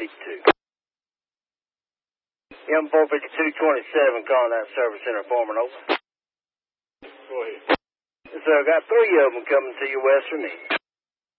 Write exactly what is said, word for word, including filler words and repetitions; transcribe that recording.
fifty-two. M four fifty-two twenty-seven calling that service center foreman, over. Go ahead. Yes, sir, I got three of them coming to you west from me.